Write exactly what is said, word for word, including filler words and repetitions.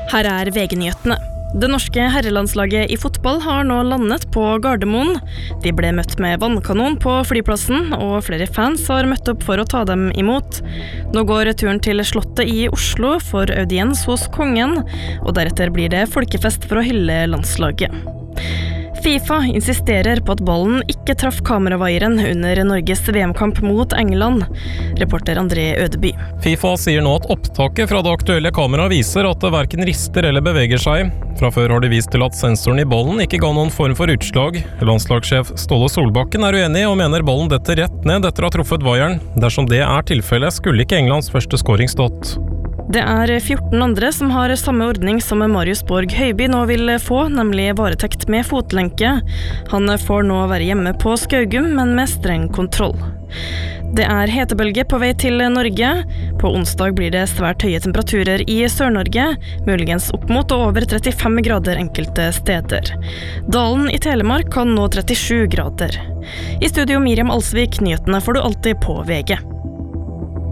Her er V G-nyhetene. Det norske herrelandslaget i fotball har nå landet på Gardermoen. De ble møtt med vannkanon på flyplassen, og flere fans har møtt opp for å ta dem imot. Nå går turen til Slottet i Oslo for audiens hos kongen, og deretter blir det folkefest for å hylle landslaget. FIFA insisterer på at ballen ikke traff kameravaieren under Norges V M-kamp mot England. Reporter André Ødeby. FIFA sier nå at opptaket fra det aktuelle kameraet viser at det hverken rister eller beveger seg. Fra før har de vist til at sensoren i ballen ikke ga noen form for utslag. Landslagssjef Ståle Solbakken er uenig og mener ballen detter rett ned etter å ha truffet vaieren. Dersom det er tilfellet, skulle ikke Englands første scoring stått. Det er fjorten andre som har samme ordning som Marius Borg Høiby nå vil få, nemlig varetekt med fotlenke. Han får nå være hjemme på Skaugum, men med streng kontroll. Det er hetebølge på vei til Norge. På onsdag blir det svært høye temperaturer i Sør-Norge, muligens opp mot og over trettifem grader enkelte steder. Dalen i Telemark kan nå trettisju grader. I studio Miriam Alsvik, nyhetene får du alltid på V G.